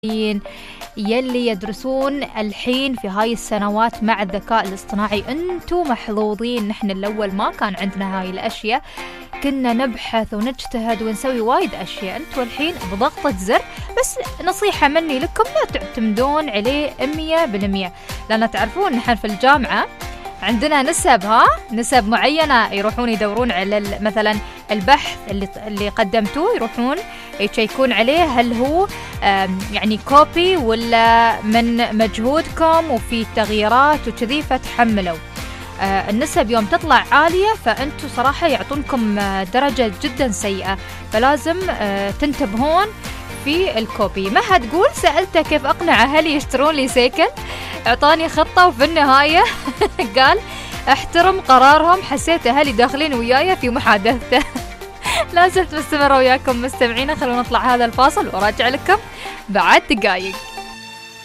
يلي يدرسون الحين في هاي السنوات مع الذكاء الاصطناعي، انتم محظوظين. نحن الأول ما كان عندنا هاي الأشياء، كنا نبحث ونجتهد ونسوي وايد أشياء. انتم الحين بضغطة زر. بس نصيحة مني لكم، لا تعتمدون عليه 100%، لأن تعرفون نحن في الجامعة عندنا نسب معينة، يروحون يدورون على مثلا البحث اللي قدمتوه، يروحون يشيكون عليه هل هو يعني كوبي ولا من مجهودكم وفي تغييرات وكذي، فتحملوا. النسب يوم تطلع عالية فأنتوا صراحة يعطونكم درجة جدا سيئة، فلازم تنتبهون في الكوبي. ما هتقول سألته كيف أقنع أهلي يشترون لي سيكل، اعطاني خطة وفي النهاية قال احترم قرارهم، حسيت أهلي داخلين وياي في محادثته. لازلت مستمرة وياكم مستمعين، خلونا نطلع هذا الفاصل وراجع لكم بعد دقايق.